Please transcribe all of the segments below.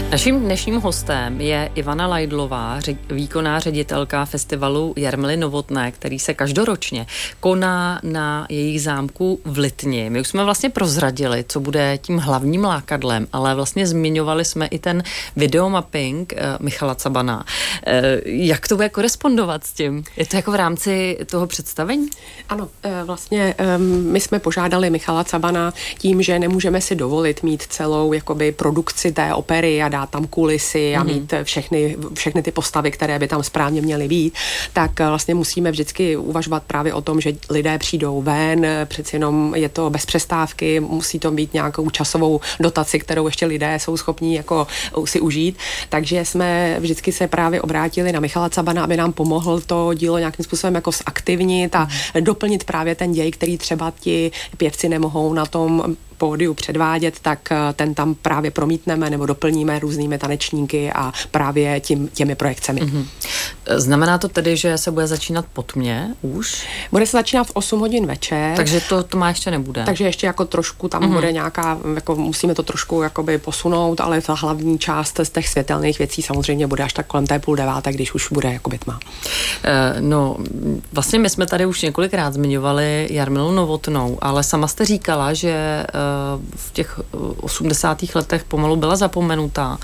Naším dnešním hostem je Ivana Lajdlová, výkonná ředitelka festivalu Jarmily Novotné, který se každoročně koná na jejich zámku v Litni. My už jsme vlastně prozradili, co bude tím hlavním lákadlem, ale vlastně zmiňovali jsme i ten videomapping Michala Cabana. Jak to bude korespondovat s tím? Je to jako v rámci toho představení? Ano, vlastně my jsme požádali Michala Cabana tím, že nemůžeme si dovolit mít celou jakoby produkci té opery a dát tam kulisy a mít všechny ty postavy, které by tam správně měly být, tak vlastně musíme vždycky uvažovat právě o tom, že lidé přijdou ven, přeci jenom je to bez přestávky, musí to být nějakou časovou dotaci, kterou ještě lidé jsou schopní jako si užít, takže jsme vždycky se právě obrátili na Michala Cabana, aby nám pomohl to dílo nějakým způsobem jako zaktivnit a doplnit právě ten děj, který třeba ti pěvci nemohou na tom pódiu předvádět, tak ten tam právě promítneme nebo doplníme různými tanečníky a právě těmi projekcemi. Znamená to tedy, že se bude začínat po tmě už? Bude se začínat v 8 hodin večer. Takže to má ještě nebude. Takže ještě jako trošku tam bude nějaká, jako musíme to trošku jakoby posunout, ale ta hlavní část z těch světelných věcí samozřejmě bude až tak kolem té 8:30, když už bude jakoby tma. No, vlastně my jsme tady už několikrát zmiňovali Jarmilu Novotnou, ale sama jste říkala, že v těch 80. letech pomalu byla zapomenutá.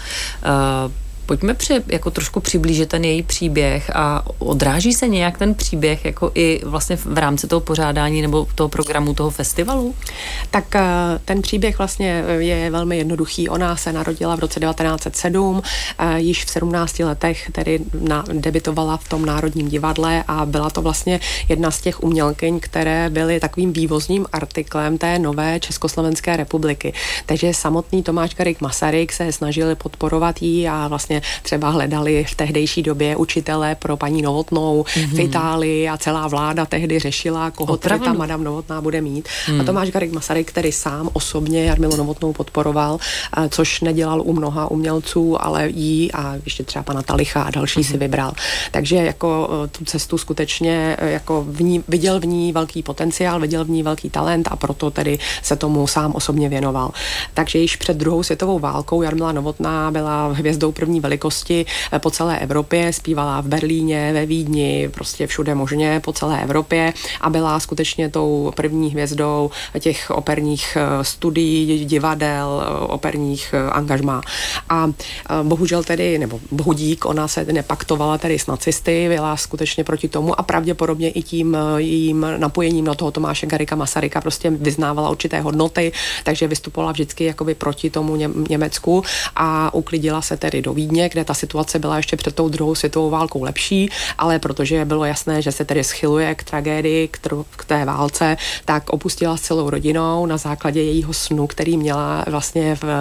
Pojďme jako trošku přiblížit ten její příběh a odráží se nějak ten příběh jako i vlastně v rámci toho pořádání nebo toho programu toho festivalu? Tak ten příběh vlastně je velmi jednoduchý. Ona se narodila v roce 1907, již v 17 letech tedy debitovala v tom Národním divadle a byla to vlastně jedna z těch umělkyň, které byly takovým vývozním artiklem té nové Československé republiky. Takže samotný Tomáš Garrigue Masaryk se snažili podporovat jí a vlastně třeba hledali v tehdejší době učitele pro paní Novotnou v Itálii a celá vláda tehdy řešila, koho tedy ta madam Novotná bude mít. A Tomáš Garrigue Masaryk, který sám osobně Jarmilu Novotnou podporoval, což nedělal u mnoha umělců, ale jí a ještě třeba pana Talicha a další si vybral. Takže jako tu cestu skutečně jako viděl v ní velký potenciál, viděl v ní velký talent a proto tedy se tomu sám osobně věnoval. Takže již před druhou světovou válkou Jarmila Novotná byla hvězdou první velikosti po celé Evropě, zpívala v Berlíně, ve Vídni, prostě všude možně po celé Evropě a byla skutečně tou první hvězdou těch operních studií, divadel, operních angažmá. A bohužel tedy, nebo bohudík, ona se nepaktovala tedy s nacisty, byla skutečně proti tomu a pravděpodobně i tím jejím napojením na toho Tomáše Garrigua Masaryka prostě vyznávala určité hodnoty, takže vystupovala vždycky jakoby proti tomu Německu a uklidila se tedy do Vídně, kde ta situace byla ještě před tou druhou světovou válkou lepší, ale protože bylo jasné, že se tedy schyluje k tragédii, k té válce, tak opustila s celou rodinou na základě jejího snu, který měla vlastně v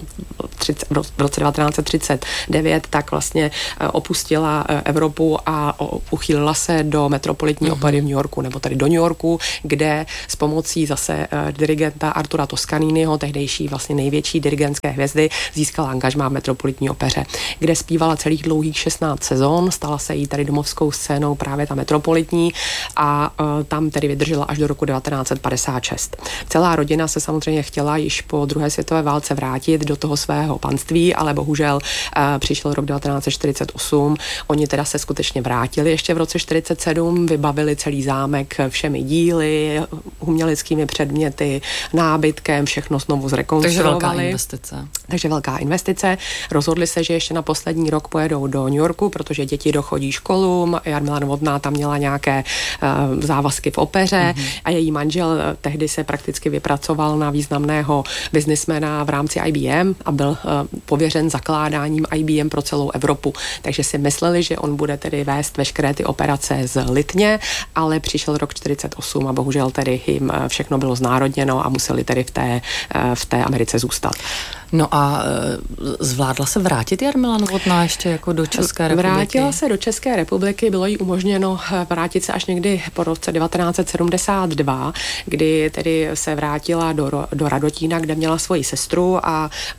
roce 1939, tak vlastně opustila Evropu a uchýlila se do metropolitní opery v New Yorku, nebo tedy do New Yorku, kde s pomocí zase dirigenta Artura Toscaniniho, tehdejší vlastně největší dirigentské hvězdy, získala angažmá v metropolitní opeře, kde zpívala celých dlouhých 16 sezon, stala se jí tady domovskou scénou právě ta metropolitní a tam tedy vydržela až do roku 1956. Celá rodina se samozřejmě chtěla již po druhé světové válce vrátit do toho svého panství, ale bohužel přišel rok 1948. Oni teda se skutečně vrátili ještě v roce 1947, vybavili celý zámek všemi díly, uměleckými předměty, nábytkem, všechno znovu zrekonstruovali. Takže velká investice. Rozhodli se, že ještě na poslední rok pojedou do New Yorku, protože děti dochodí školům. Jarmila Novotná tam měla nějaké závazky v opeře a její manžel tehdy se prakticky vypracoval na významného biznismena v rámci IBM a byl pověřen zakládáním IBM pro celou Evropu. Takže si mysleli, že on bude tedy vést veškeré ty operace z Litně, ale přišel rok 1948 a bohužel tedy jim všechno bylo znárodněno a museli tedy v té Americe zůstat. No a zvládla se vrátit Jarmila Novotná ještě jako do České republiky? Vrátila se do České republiky, bylo jí umožněno vrátit se až někdy po roce 1972, kdy tedy se vrátila do Radotína, kde měla svoji sestru a mohla tedy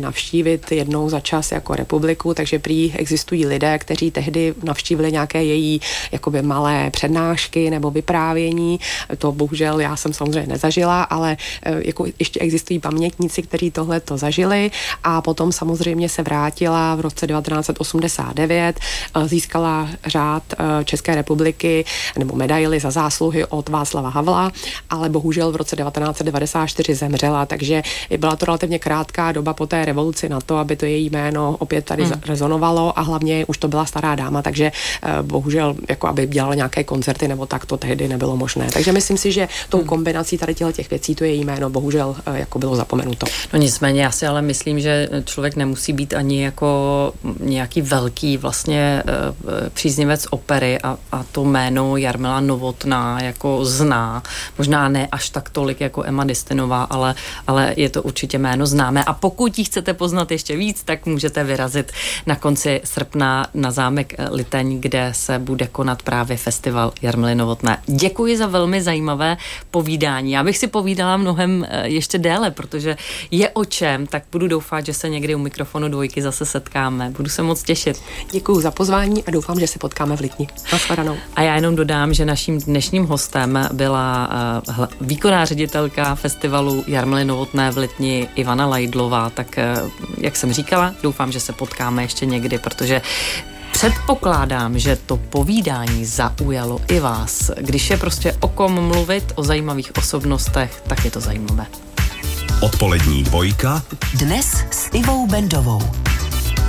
navštívit jednou za čas jako republiku, takže prý existují lidé, kteří tehdy navštívili nějaké její jakoby malé přednášky nebo vyprávění. To bohužel já jsem samozřejmě nezažila, ale jako ještě existují pamětníci, kteří tohle to zažili, a potom samozřejmě se vrátila v roce 1989, získala řád České republiky nebo medaili za zásluhy od Václava Havla, ale bohužel v roce 1994 zemřela, takže byla to relativně krátká doba po té revoluci na to, aby to její jméno opět tady rezonovalo, a hlavně už to byla stará dáma, takže bohužel jako aby dělala nějaké koncerty nebo tak, to tehdy nebylo možné. Takže myslím si, že tou kombinací tady těch věcí to její jméno bohužel jako bylo zapomenuto. No nicméně já si ale myslím, že člověk nemusí být ani jako nějaký velký vlastně příznivec opery a to jméno Jarmila Novotná jako zná. Možná ne až tak tolik jako Emma Distinová, ale je to určitě jméno známé. A pokud ji chcete poznat ještě víc, tak můžete vyrazit na konci srpna na zámek Liteň, kde se bude konat právě festival Jarmily Novotné. Děkuji za velmi zajímavé povídání. Já bych si povídala mnohem ještě déle, protože je o čem, tak budu doufat, že se někdy u mikrofonu Dvojky zase setkáme. Budu se moc těšit. Děkuji za pozvání a doufám, že se potkáme v Lipni. Nashledanou. A já jenom dodám, že naším dnešním hostem byla výkonná ředitelka festivalu Jarmily Novotné v Lipni Ivana Lajdlová. Tak jak jsem říkala, doufám, že se potkáme ještě někdy, protože předpokládám, že to povídání zaujalo i vás. Když je prostě o kom mluvit, o zajímavých osobnostech, tak je to zajímavé. Odpolední dvojka. Dnes s Ivou Bendovou.